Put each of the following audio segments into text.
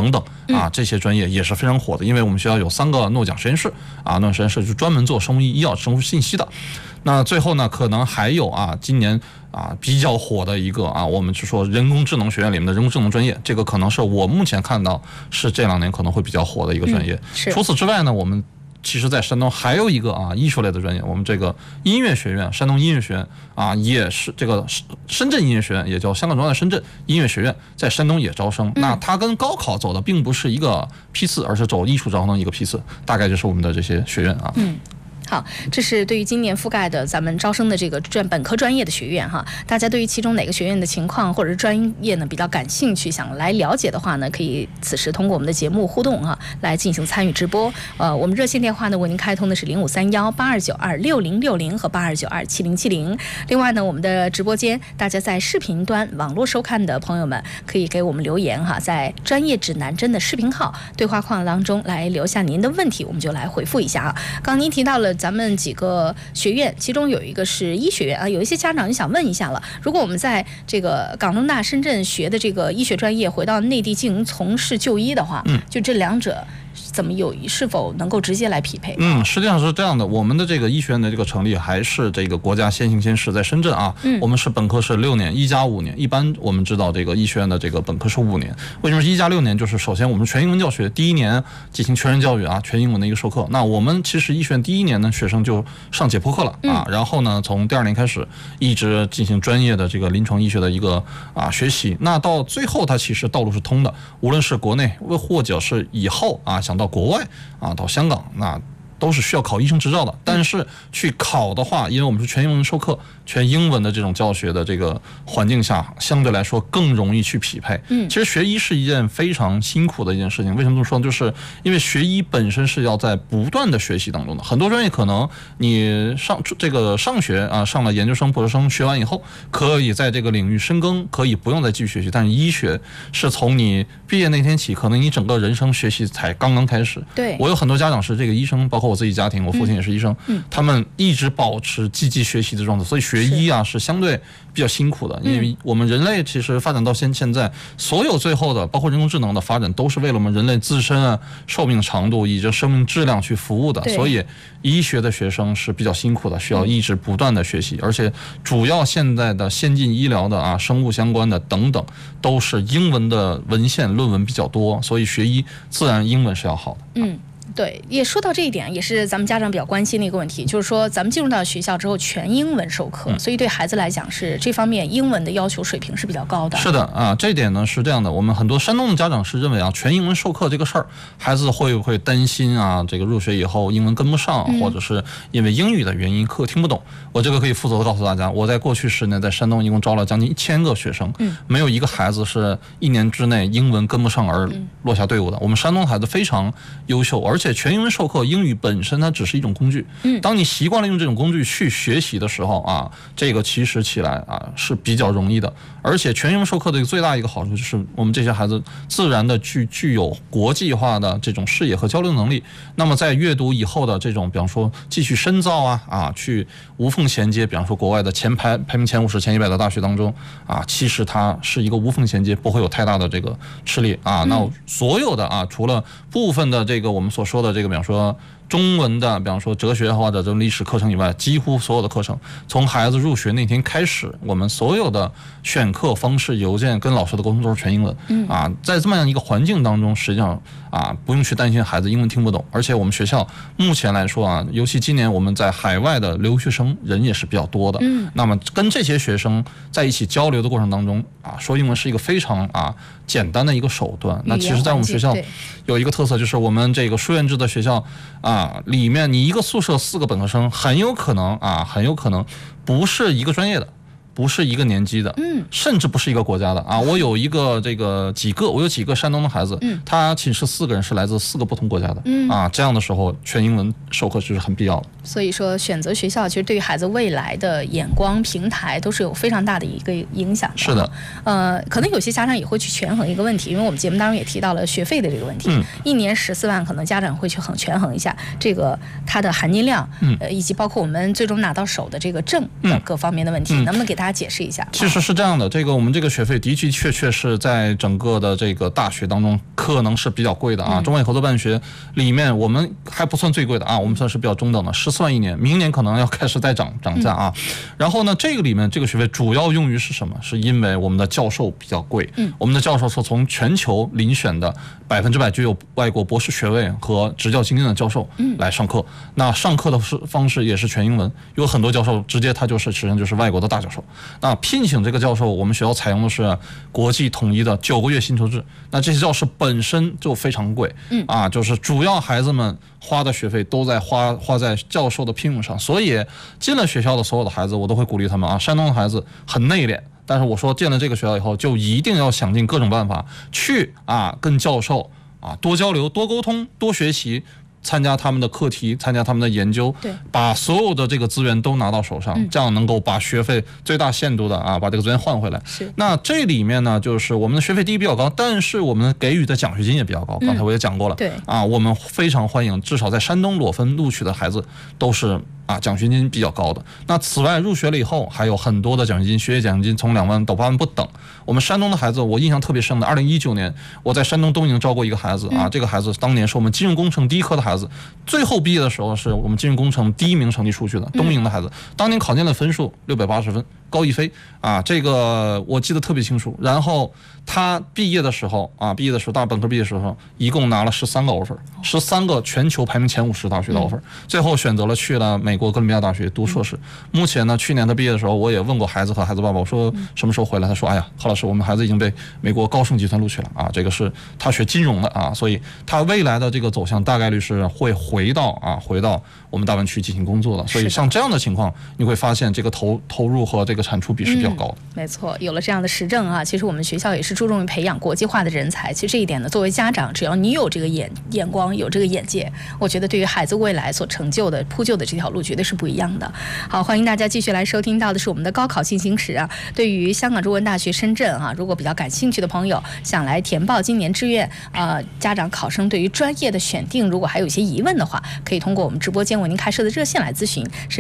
等等啊，这些专业也是非常火的，因为我们学校有3个诺奖实验室啊，诺奖实验室就专门做生物医药、生物信息的。那最后呢，可能还有今年比较火的一个我们是说人工智能学院里面的人工智能专业，这个可能是我目前看到是这2年可能会比较火的一个专业。除此之外呢，我们其实在山东还有一个艺术类的专业，我们这个音乐学院，山东音乐学院也是这个深圳音乐学院，也叫香港中外深圳音乐学院，在山东也招生。那它跟高考走的并不是一个批次，而是走艺术招生一个批次，大概就是我们的这些学院好，这是对于今年覆盖的咱们招生的这个本科专业的学院哈。大家对于其中哪个学院的情况或者是专业呢比较感兴趣，想来了解的话呢，可以此时通过我们的节目互动来进行参与直播。我们热线电话呢为您开通的是053182926060和82927070。另外呢，我们的直播间大家在视频端网络收看的朋友们可以给我们留言在专业指南针的视频号对话框当中来留下您的问题，我们就来回复一下刚刚您提到了咱们几个学院，其中有一个是医学院有一些家长就想问一下了，如果我们在这个港中大深圳学的这个医学专业回到内地进行从事就医的话，就这2者怎么是否能够直接来匹配？ 实际上是这样的，我们的这个医学院的这个成立还是这个国家先行先试，在深圳我们是本科是6年，1加5年。一般我们知道这个医学院的这个本科是5年，为什么是1加6年？就是首先我们全英文教学，第1年进行全人教育全英文的一个授课。那我们其实医学院第1年呢，学生就上解剖课了然后呢，从第2年开始一直进行专业的这个临床医学的一个学习。那到最后，它其实道路是通的，无论是国内或者是以后想到国外到香港，那都是需要考医生执照的。但是去考的话，因为我们是全英文授课，全英文的这种教学的这个环境下，相对来说更容易去匹配。其实学医是一件非常辛苦的一件事情。为什么这么说呢？就是因为学医本身是要在不断的学习当中的。很多专业可能你上学上了研究生、博士生，学完以后可以在这个领域深耕，可以不用再继续学习。但是医学是从你毕业那天起，可能你整个人生学习才刚刚开始。 对， 我有很多家长是这个医生，包括我自己家庭，我父亲也是医生，他们一直保持积极学习的状态，所以学医是相对比较辛苦的。因为我们人类其实发展到现在，所有最后的包括人工智能的发展，都是为了我们人类自身寿命长度以及生命质量去服务的。所以医学的学生是比较辛苦的，需要一直不断的学习，而且主要现在的先进医疗的生物相关的等等，都是英文的文献论文比较多，所以学医自然英文是要好的。 对，也说到这一点，也是咱们家长比较关心的一个问题，就是说咱们进入到学校之后全英文授课，所以对孩子来讲是这方面英文的要求水平是比较高的。 是的这一点呢是这样的，我们很多山东的家长是认为全英文授课这个事儿，孩子会不会担心这个入学以后英文跟不上，或者是因为英语的原因课听不懂。我这个可以负责的告诉大家，我在过去10年在山东一共招了将近1000个学生，没有一个孩子是1年之内英文跟不上而落下队伍的。我们山东孩子非常优秀，而且全英文授课，英语本身它只是一种工具。当你习惯了用这种工具去学习的时候这个其实起来是比较容易的。而且全英文授课的最大一个好处就是我们这些孩子自然的具有国际化的这种视野和交流能力。那么在阅读以后的这种，比方说继续深造去无缝衔接，比方说国外的排名前50、前100的大学当中其实它是一个无缝衔接，不会有太大的这个吃力那所有的除了部分的这个我们所说的这个，比方说中文的，比方说哲学或者这种历史课程以外，几乎所有的课程从孩子入学那天开始，我们所有的选课方式、邮件跟老师的沟通都是全英文。在这么样一个环境当中，实际上不用去担心孩子英文听不懂。而且我们学校目前来说尤其今年我们在海外的留学生人也是比较多的。那么跟这些学生在一起交流的过程当中说英文是一个非常简单的一个手段。那其实在我们学校有一个特色，就是我们这个书院制的学校里面你一个宿舍4个本科生很有可能不是一个专业的，不是一个年级的，甚至不是一个国家的我有几个山东的孩子，他寝室4个人是来自4个不同国家的这样的时候全英文授课就是很必要的。 所以说选择学校其实对于孩子未来的眼光平台都是有非常大的一个影响的。 是的， 可能有些家长也会去权衡一个问题，因为我们节目当中也提到了学费的这个问题，1年14万，可能家长会去权衡一下这个它的含金量，以及包括我们最终拿到手的这个证的各方面的问题，能不能给大家解释一下。 其实是这样的，我们这个学费的确是在整个的这个大学当中可能是比较贵的啊。中外合作办学里面我们还不算最贵的啊，我们算是比较中等的，14万1年，明年可能要开始再涨价啊。然后呢，这个里面这个学费主要用于是什么？是因为我们的教授比较贵，我们的教授是从全球遴选的100%具有外国博士学位和执教经验的教授来上课。那上课的方式也是全英文，有很多教授直接他实际上就是外国的大教授。那聘请这个教授，我们学校采用的是国际统一的9个月薪酬制。那这些教师本身就非常贵，就是主要孩子们花的学费都在花在教授的聘用上。所以进了学校的所有的孩子，我都会鼓励他们啊，山东的孩子很内敛，但是我说进了这个学校以后，就一定要想尽各种办法去跟教授多交流、多沟通、多学习。参加他们的课题，参加他们的研究，把所有的这个资源都拿到手上，这样能够把学费最大限度的把这个资源换回来。那这里面呢，就是我们的学费第一比较高，但是我们给予的奖学金也比较高。刚才我也讲过了，我们非常欢迎，至少在山东裸分录取的孩子都是奖学金比较高的。那此外入学了以后还有很多的奖学金，学业奖学金从2万到8万不等。我们山东的孩子我印象特别深的，2019年我在山东东营招过一个孩子这个孩子当年是我们金融工程第一科的孩子，最后毕业的时候是我们金融工程第1名成绩出去的东营的孩子，当年考进了分数680分，高一飞这个我记得特别清楚。然后他毕业的时候大本科毕业的时候一共拿了13个 offer，13个全球排名前50大学的 offer，最后选择了去了美国哥伦比亚大学读硕士。目前呢，去年他毕业的时候，我也问过孩子和孩子爸爸，我说什么时候回来？他说：“哎呀，郝老师，我们孩子已经被美国高盛集团录取了这个是他学金融的所以他未来的这个走向大概率是会回到我们大湾区进行工作的。所以像这样的情况，你会发现这个投入和这个产出比是比较高的。 没错，有了这样的实证其实我们学校也是注重于培养国际化的人才。其实这一点呢，作为家长，只要你有这个眼光，有这个眼界，我觉得对于孩子未来所成就的铺就的这条路绝对是不一样的。好，欢迎大家继续来收听到的是我们的高考进行时对于香港中文大学深圳如果比较感兴趣的朋友，想来填报今年志愿家长考生对于专业的选定，如果还有一些疑问的话，可以通过我们直播间为您开设的热线来咨询，是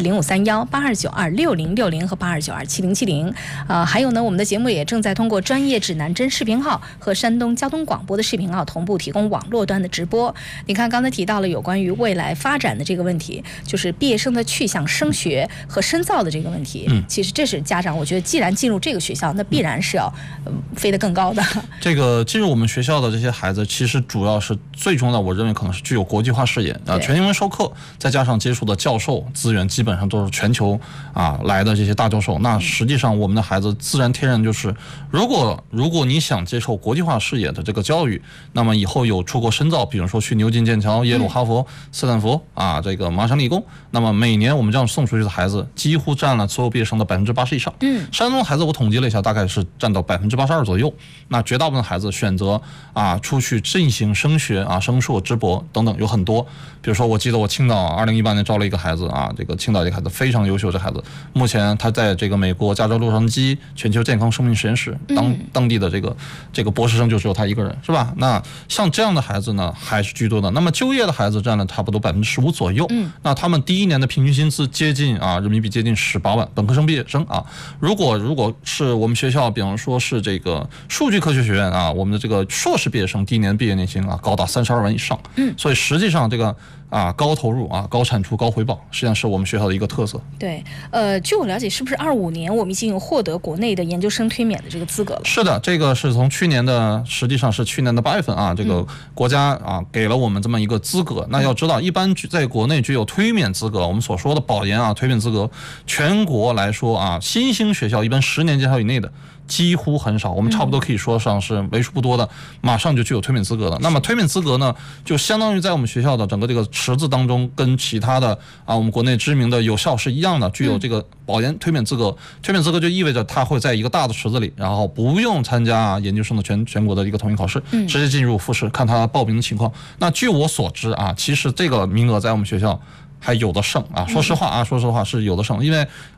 0531-8292-6060和8292-7070。还有呢，我们的节目也正在通过专业指南针视频号和山东交通广播的视频号同步提供网络端的直播。你看刚才提到了有关于未来发展的这个问题，就是毕业生的去向、升学和深造的这个问题。其实这是家长，我觉得既然进入这个学校，那必然是要飞得更高的。 这个进入我们学校的这些孩子，其实主要是最终的，我认为可能是具有国际化视野全英文授课，再加上接触的教授资源基本上都是全球来的这些大教授。那实际上我们的孩子自然天然就是，如果你想接受国际化视野的这个教育，那么以后有出国深造，比如说去牛津、剑桥、耶鲁、哈佛、斯坦福这个麻省理工，那么每年我们这样送出去的孩子几乎占了所有毕业生的80%以上。山东的孩子我统计了一下，大概是占到82%左右。那绝大部分孩子选择出去进行升学升硕、直博等等有很多。比如说我记得我青岛2018年招了一个孩子这个青岛这个孩子非常优秀，这孩子目前他在这个美国加州洛杉矶全球健康生命实验室当地的这个博士生就只有他一个人，是吧？那像这样的孩子呢还是居多的。那么就业的孩子占了差不多15%左右。那他们第一年的平均薪资接近人民币接近18万，本科生毕业生如果是我们学校，比方说是这个数据科学学院我们的这个硕士毕业生第一年毕业年薪高达32万以上。所以实际上这个高投入高产出高回报，实际上是我们学校的一个特色。 对，据我了解，是不是25年我们已经有获得国内的研究生推免的这个资格了？ 是的，这个是从实际上是去年的8月份这个国家给了我们这么一个资格。那要知道，一般在国内具有推免资格，我们所说的保研推免资格，全国来说新兴学校一般10年级以内的几乎很少，我们差不多可以说上是为数不多的马上就具有推免资格的。那么推免资格呢，就相当于在我们学校的整个这个池子当中，跟其他的我们国内知名的有效是一样的，具有这个保研推免资格。推免资格就意味着它会在一个大的池子里，然后不用参加研究生的全国的一个统一考试，直接进入复试，看他报名的情况。那据我所知其实这个名额在我们学校还有的剩说实话是有的剩。因为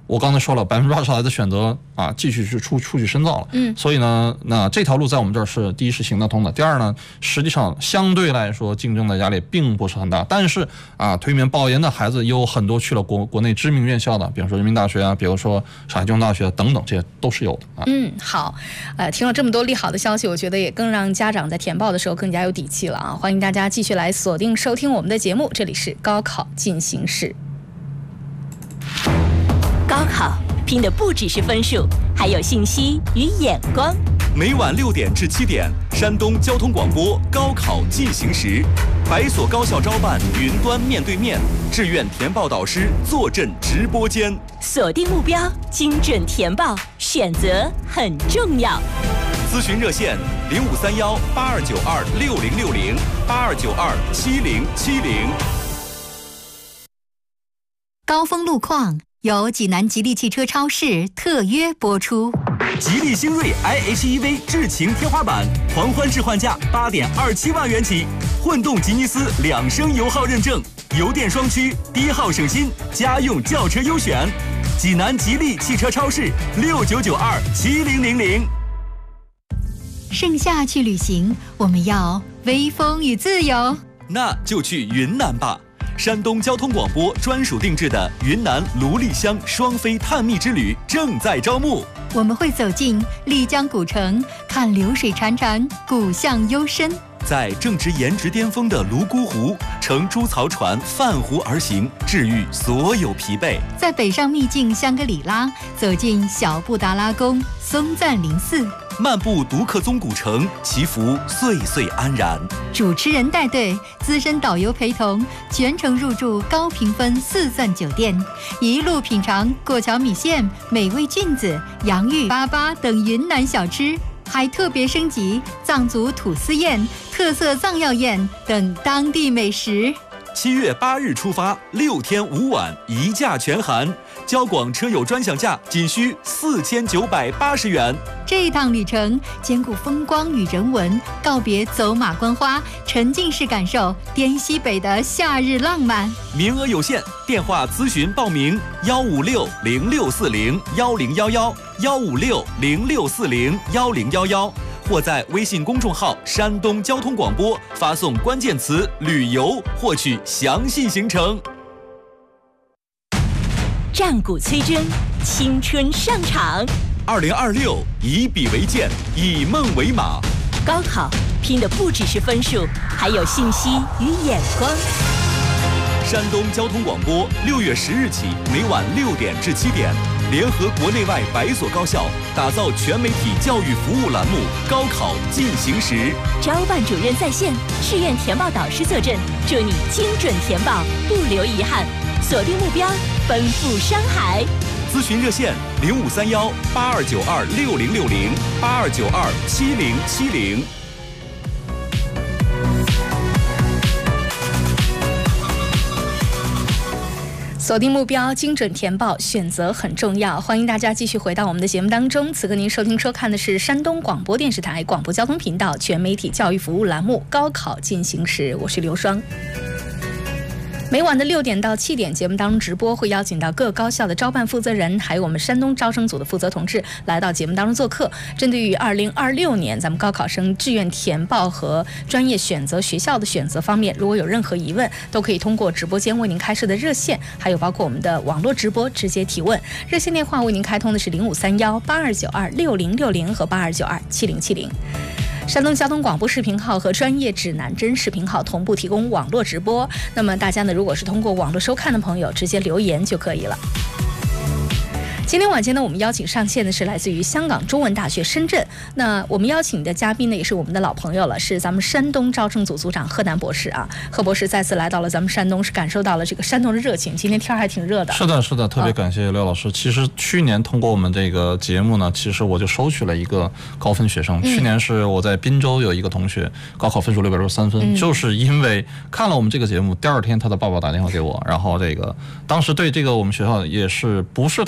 我刚才说了，80%孩子选择继续去出去深造了。所以呢，那这条路在我们这儿是第一是行得通的，第二呢，实际上相对来说竞争的压力并不是很大。但是推免保研的孩子有很多去了国内知名院校的，比如说人民大学啊，比如说上海交通大学等等，这些都是有的好，听了这么多利好的消息，我觉得也更让家长在填报的时候更加有底气了啊！欢迎大家继续来锁定收听我们的节目，这里是高考进行式。 高考拼的不只是分数，还有信息与眼光。 每晚6点至7点，山东交通广播高考进行时，百所高校招办云端面对面，志愿填报导师坐镇直播间。 锁定目标，精准填报，选择很重要。 咨询热线0531-8292-6060，8292-7070。 高峰路况由济南吉利汽车超市特约播出。 吉利星瑞 iHEV 智擎天花板狂欢置换价8.27万元起，混动吉尼斯2升油耗认证，油电双驱，低耗省心，家用轿车优选。济南吉利汽车超市6992-7000。 盛夏去旅行，我们要微风与自由， 那就去云南吧。山东交通广播专属定制的云南芦丽乡双飞探秘之旅正在招募。 我们会走进丽江古城，看流水潺潺，古巷幽深。 在正值颜值巅峰的泸沽湖，乘猪槽船泛湖而行，治愈所有疲惫。 在北上秘境香格里拉，走进小布达拉宫、松赞林寺， 漫步独克宗古城，祈福岁岁安然。 主持人带队，资深导游陪同，全程入住高评分4钻酒店，一路品尝过桥米线、美味菌子、洋芋粑粑等云南小吃，还特别升级藏族土司宴、特色藏药宴等当地美食。 7月8日出发，6天5晚，一价全含，交广车友专享价仅需4980元。 这一趟旅程兼顾风光与人文，告别走马观花，沉浸式感受滇西北的夏日浪漫。 名额有限，电话咨询报名：156-0640-1011，156-0640-1011，或在微信公众号山东交通广播发送关键词旅游，获取详细行程。 战鼓催征，青春上场。 2026，以笔为鉴，以梦为马。 高考拼的不只是分数，还有信息与眼光。 山东交通广播6月10日起，每晚6点至7点，联合国内外100所高校，打造全媒体教育服务栏目《高考进行时》。 招办主任在线，志愿填报导师坐镇，祝你精准填报，不留遗憾。锁定目标，奔赴山海。 咨询热线0531-8292-6060，8292-7070。 锁定目标，精准填报，选择很重要。欢迎大家继续回到我们的节目当中。此刻您收听收看的是山东广播电视台广播交通频道全媒体教育服务栏目《高考进行时》，我是刘双。每晚的6点到7点，节目当中直播会邀请到各高校的招办负责人，还有我们山东招生组的负责同志来到节目当中做客。针对于2026年咱们高考生志愿填报和专业选择学校的选择方面，如果有任何疑问，都可以通过直播间为您开设的热线，还有包括我们的网络直播直接提问。热线电话为您开通的是0531-8292-6060和8292-7070。山东交通广播视频号和专业指南针视频号同步提供网络直播，那么大家呢，如果是通过网络收看的朋友，直接留言就可以了。今天晚间呢，我们邀请上线的是来自于香港中文大学深圳。那我们邀请的嘉宾呢，也是我们的老朋友了，是咱们山东招生组组长贺南博士啊。贺博士再次来到了咱们山东，是感受到了这个山东的热情。今天天还挺热的。 是的，是的，特别感谢刘老师。其实去年通过我们这个节目呢，其实我就收取了一个高分学生。去年是我在滨州有一个同学高考分数663分，就是因为看了我们这个节目，第二天他的爸爸打电话给我，然后这个当时对这个我们学校也是不是太了解。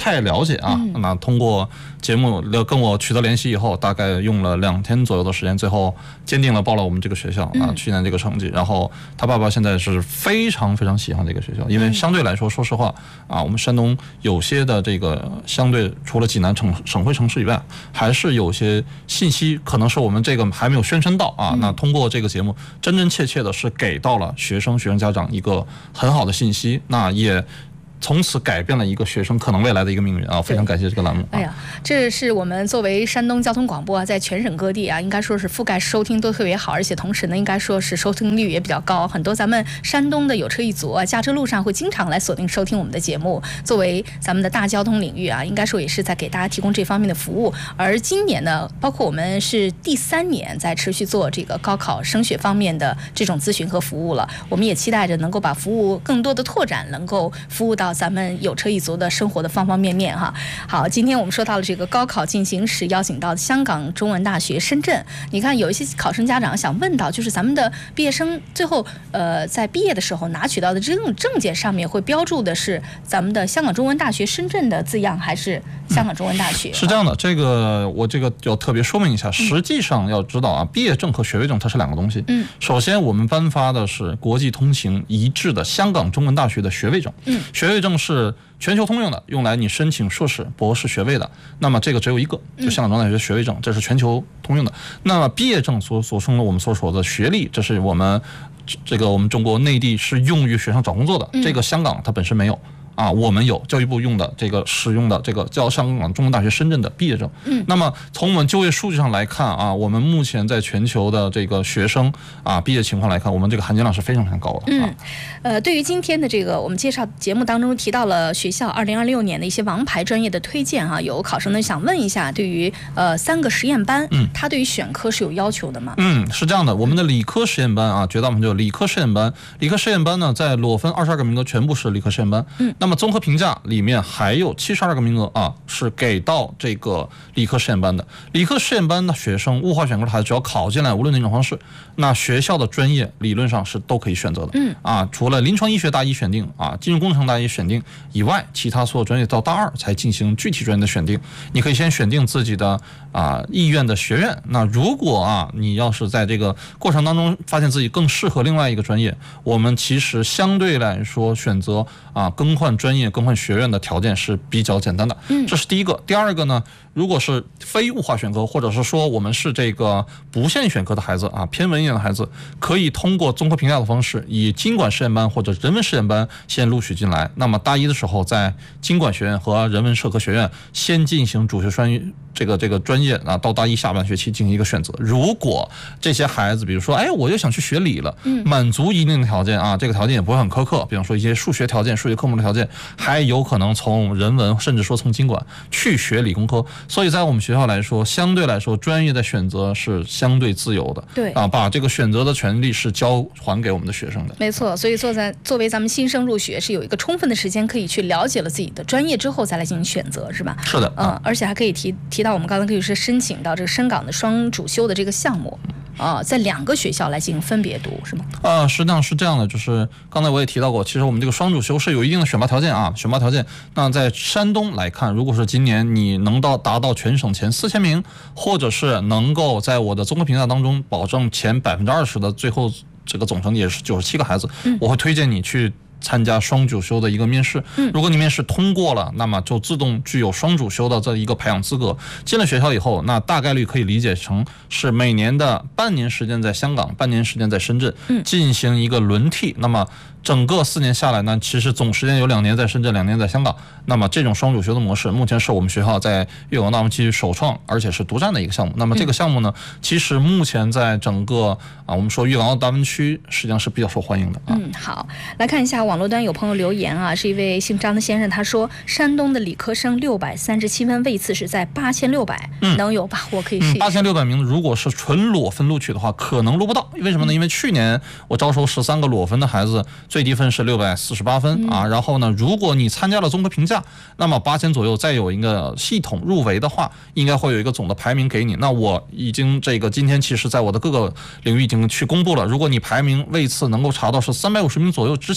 解啊。那通过节目跟我取得联系以后，大概用了2天左右的时间，最后坚定了报了我们这个学校啊，去年这个成绩。然后他爸爸现在是非常非常喜欢这个学校，因为相对来说，说实话啊，我们山东有些的这个相对除了济南省会城市以外，还是有些信息可能是我们这个还没有宣传到啊。那通过这个节目，真真切切的是给到了学生家长一个很好的信息，那也从此改变了一个学生可能未来的一个命运啊！非常感谢这个栏目。 哎呀，这是我们作为山东交通广播啊，在全省各地啊，应该说是覆盖收听都特别好，而且同时呢，应该说是收听率也比较高。很多咱们山东的有车一族啊，驾车路上会经常来锁定收听我们的节目。作为咱们的大交通领域啊，应该说也是在给大家提供这方面的服务。而今年呢，包括我们是第3年在持续做这个高考升学方面的这种咨询和服务了。我们也期待着能够把服务更多的拓展，能够服务到咱们有车一族的生活的方方面面哈。好，今天我们说到了这个高考进行时，邀请到香港中文大学深圳。你看有一些考生家长想问到，就是咱们的毕业生最后在毕业的时候拿取到的这种证件上面会标注的是咱们的香港中文大学深圳的字样，还是香港中文大学？ 是这样的，这个我要特别说明一下，实际上要知道啊，毕业证和学位证它是2个东西。首先我们颁发的是国际通行一致的香港中文大学的学位证。学位证是全球通用的，用来你申请硕士、博士学位的。那么这个只有一个，就香港中文大学学位证，这是全球通用的。那么毕业证所称的我们所说的学历，这是我们中国内地是用于学生找工作的，这个香港它本身没有。啊，我们有教育部用的这个使用的这个叫香港中文大学深圳的毕业证。那么从我们就业数据上来看啊，我们目前在全球的这个学生啊毕业情况来看，我们这个含金量是非常非常高的。 对于今天的这个我们介绍节目当中提到了学校2026年的一些王牌专业的推荐哈，有考生呢想问一下，对于3个实验班，它对于选科是有要求的吗？ 是这样的，我们的理科实验班啊，绝大部分就有理科实验班。理科实验班呢，在裸分22个名额，全部是理科实验班。那么综合评价里面还有72个名额啊，是给到这个理科实验班的。理科实验班的学生，物化选科的孩子，只要考进来，无论哪种方式，那学校的专业理论上是都可以选择的。除了临床医学大一选定啊，金融工程大一选定以外，其他所有专业到大2才进行具体专业的选定。你可以先选定自己的意愿的学院。那如果你要是在这个过程当中发现自己更适合另外一个专业，我们其实相对来说选择更换专业、更换学院的条件是比较简单的。这是第一个。第二个呢，如果是非物化选科，或者是说我们是这个不限选科的孩子偏文一点的孩子，可以通过综合评价的方式，以经管实验班或者人文实验班先录取进来。那么大一的时候，在经管学院和人文社科学院先进行主学这个专业到大一下半学期进行一个选择。如果这些孩子，比如说我又想去学理了，满足一定的条件这个条件也不会很苛刻，比方说一些数学条件、数学科目的条件，还有可能从人文甚至说从经管去学理工科。所以在我们学校来说，相对来说专业的选择是相对自由的。 对把这个选择的权利是交还给我们的学生的。 没错，所以作为咱们新生入学是有一个充分的时间可以去了解了自己的专业之后再来进行选择，是吧？ 是的。 而且还可以提到我们刚才可以是申请到这个深港的双主修的这个项目。在2个学校来进行分别读，是吗？ 实际上是这样的，就是刚才我也提到过，其实我们这个双主修是有一定的选拔条件选拔条件。那在山东来看，如果是今年你能达到全省前4000名，或者是能够在我的综合评价当中保证前20%的最后这个总成绩也是97个孩子，我会推荐你去参加双主修的一个面试。如果你面试通过了，那么就自动具有双主修的这一个培养资格。进了学校以后，那大概率可以理解成是每年的半年时间在香港，半年时间在深圳进行一个轮替。那么整个4年下来呢，其实总时间有2年在深圳，2年在香港。那么这种双主修的模式，目前是我们学校在粤港澳大湾区首创，而且是独占的一个项目。那么这个项目呢，其实目前在整个我们说粤港澳大湾区实际上是比较受欢迎的好，来看一下网络端有朋友留言是一位姓张的先生，他说山东的理科生637分，位次是在8600，能有把握可以试一试。 8600名如果是纯裸分录取的话，可能录不到。为什么呢？因为去年我招收13个裸分的孩子，最低分是648分然后呢，如果你参加了综合评价，那么8000左右，再有一个系统入围的话，应该会有一个总的排名给你。那我已经今天其实在我的各个领域已经去公布了，如果你排名位次能够查到是350名左右之前的，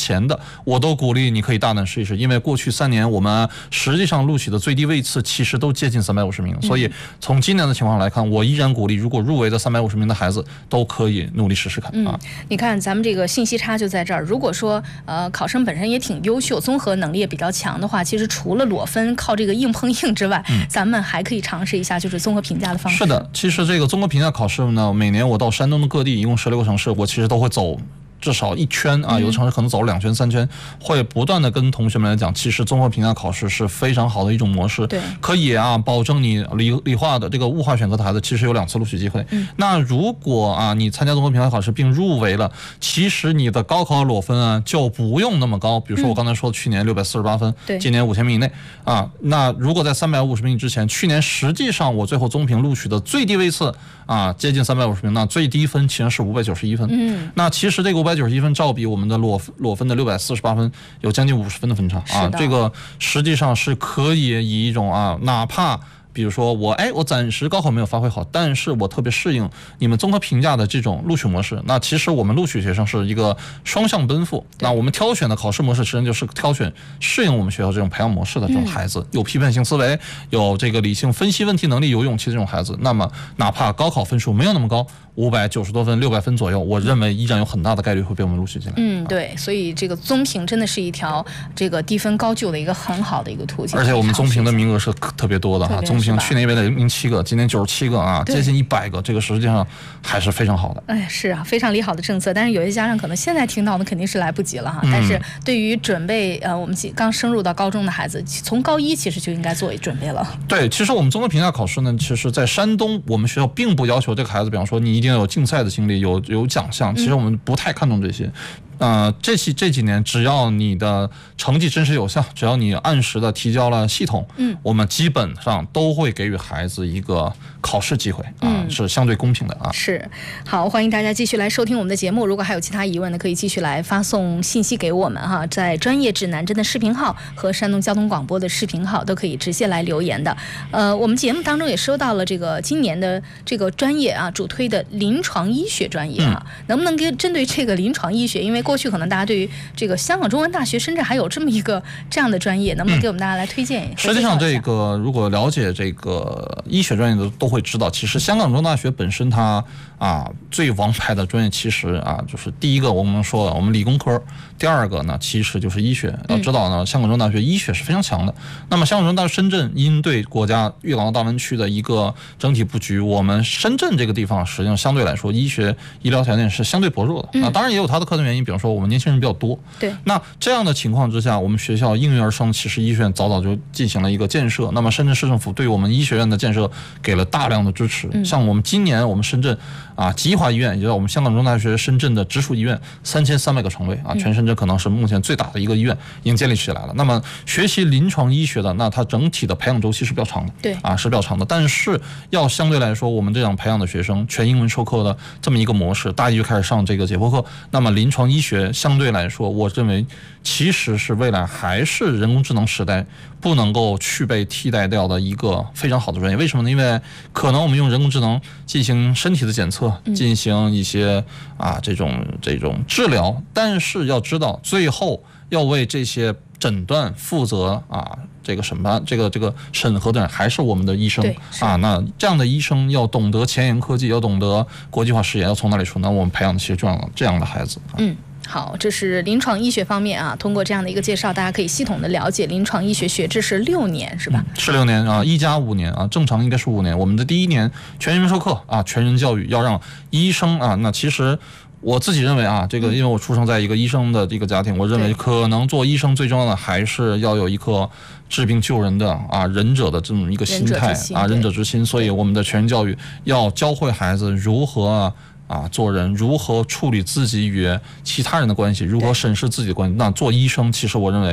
我都鼓励你可以大胆试一试，因为过去3年我们实际上录取的最低位次其实都接近350名，所以从今年的情况来看，我依然鼓励如果入围的350名的孩子都可以努力试试看啊。 你看咱们这个信息差就在这儿，如果说考生本身也挺优秀，综合能力也比较强的话，其实除了裸分靠这个硬碰硬之外，咱们还可以尝试一下就是综合评价的方式。 是的，其实这个综合评价考试呢，每年我到山东的各地，一共16个城市，我其实都会走至少1圈啊，有的城市可能走2圈3圈，会不断的跟同学们来讲，其实综合评价考试是非常好的一种模式， 对， 可以啊保证你理化的这个物化选科的孩子其实有2次录取机会。那如果啊你参加综合评价考试并入围了，其实你的高考裸分啊就不用那么高，比如说我刚才说的去年648分，今年5000名以内啊。那如果在350名之前，去年实际上我最后综评录取的最低位次啊接近350名，那最低分其实是591分。那其实这个591分照比我们的裸分的648分有将近50分的分差啊，这个实际上是可以以一种啊，哪怕比如说我暂时高考没有发挥好，但是我特别适应你们综合评价的这种录取模式。那其实我们录取学生是一个双向奔赴，那我们挑选的考试模式实际上就是挑选适应我们学校这种培养模式的这种孩子，有批判性思维，有这个理性分析问题能力，有勇气的这种孩子。那么哪怕高考分数没有那么高，590多分600分左右，我认为依然有很大的概率会被我们录取进来。 对，所以这个综评真的是一条这个低分高就的一个很好的一个途径。 而且我们综评的名额是特别多的哈，综评去年107个，今年97个啊，接近100个，这个实际上还是非常好的。 是啊，非常利好的政策。但是有些家长可能现在听到的肯定是来不及了哈。但是对于准备我们刚升入到高中的孩子，从高1其实就应该做准备了。对， 其实我们综合评价考试呢，其实在山东我们学校并不要求这个孩子，比方说你一定要有竞赛的经历，有奖项，其实我们不太看重这些。这几年只要你的成绩真实有效，只要你按时的提交了系统，我们基本上都会给予孩子一个考试机会啊，是相对公平的啊。 是，好，欢迎大家继续来收听我们的节目。如果还有其他疑问呢，可以继续来发送信息给我们哈，在专业指南针的视频号和山东交通广播的视频号都可以直接来留言的。我们节目当中也收到了这个今年的这个专业啊主推的临床医学专业啊，能不能针对这个临床医学，因为过去可能大家对于这个香港中文大学深圳还有这样的专业，能不能给我们大家来推荐一下？ 实际上这个如果了解这个医学专业的都会知道，其实香港中文大学本身它最王牌的专业其实就是第一个我们说我们理工科，第二个呢其实就是医学。要知道呢，香港中文大学医学是非常强的。那么香港中文大学深圳因对国家粤港澳大湾区的一个整体布局，我们深圳这个地方实际上相对来说医学医疗条件是相对薄弱的。当然也有它的客观原因，比方说我们年轻人比较多。 对。 那这样的情况之下，我们学校应运而生，其实医学院早就进行了一个建设。那么深圳市政府对我们医学院的建设给了大量的支持。像我们今年我们深圳吉华医院，也就是我们香港中文大学深圳的直属医院，3300个床位全深圳可能是目前最大的一个医院已经建立起来了。那么学习临床医学的，那它整体的培养周期是比较长的， 对是比较长的。但是要相对来说，我们这样培养的学生全英文授课的这么一个模式，大一就开始上这个解剖课，那么临床医学相对来说，我认为其实是未来还是人工智能时代不能够去被替代掉的一个非常好的专业。为什么呢？因为可能我们用人工智能进行身体的检测，进行一些这种治疗，但是要知道最后要为这些诊断负责这个审判这个审核的人还是我们的医生那这样的医生要懂得前沿科技，要懂得国际化视野，要从哪里出？那我们培养的其实这样的孩子。 好，这是临床医学方面通过这样的一个介绍，大家可以系统的了解临床医学学制是6年是吧？ 是6年1+5年正常应该是5年。我们的第1年全人授课全人教育，要让医生那其实我自己认为这个因为我出生在一个医生的一个家庭，我认为可能做医生最重要的还是要有一颗治病救人的仁者的这么一个心态仁者之心。所以我们的全人教育要教会孩子如何做人，如何处理自己与其他人的关系，如何审视自己的关系。那做医生其实我认为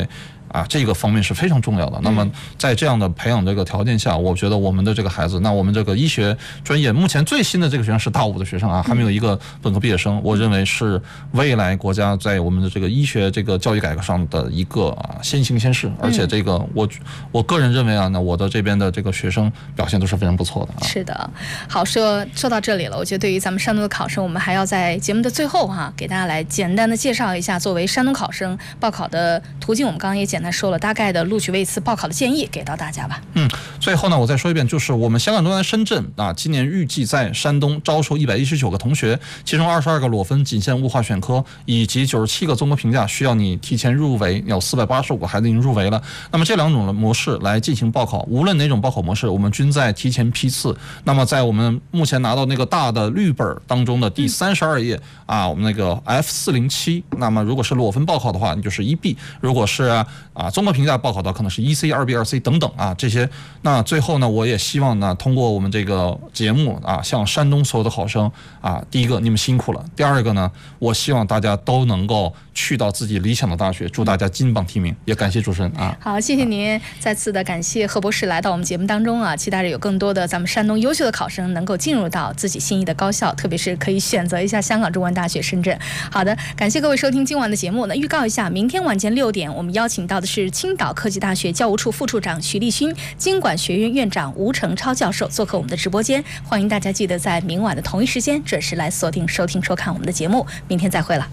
这个方面是非常重要的。那么在这样的培养这个条件下，我觉得我们的这个孩子，那我们这个医学专业目前最新的这个学生是大5的学生还没有一个本科毕业生，我认为是未来国家在我们的这个医学这个教育改革上的一个先行先试。而且这个我个人认为那我的这边的这个学生表现都是非常不错的。 是的，好，说到这里了，我觉得对于咱们山东的考生，我们还要在节目的最后给大家来简单的介绍一下作为山东考生报考的途径。我们刚刚也简单说了大概的录取位次、报考的建议，给到大家吧。 最后呢，我再说一遍，就是我们香港中南深圳今年预计在山东招收119个同学，其中22个裸分仅限物化选科，以及97个综合评价需要你提前入围，有485个孩子已经入围了。那么这2种模式来进行报考，无论哪种报考模式，我们均在提前批次。那么在我们目前拿到那个大的绿本当中的第32页我们那个 F407，那么如果是裸分报考的话，你就是1B；如果是综合评价报考的，可能是1C、2B、2C 等等这些。那最后呢，我也希望呢，通过我们这个节目向山东所有的考生第一个，你们辛苦了；第二个呢，我希望大家都能够去到自己理想的大学，祝大家金榜题名。也感谢主持人好，谢谢您，再次的感谢贺博士来到我们节目当中期待着有更多的咱们山东优秀的考生能够进入到自己心仪的高校，特别是可以选择一下香港中文大学深圳。好的，感谢各位收听今晚的节目。那预告一下，明天晚间6点，我们邀请到的是青岛科技大学教务处副处长徐立勋、经管学院院长吴成超教授做客我们的直播间，欢迎大家记得在明晚的同一时间准时来锁定、收听、收看我们的节目。明天再会了。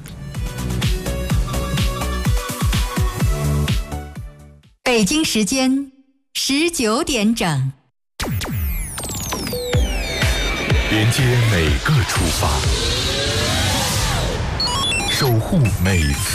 北京时间19点整， 连接每个出发，守护每次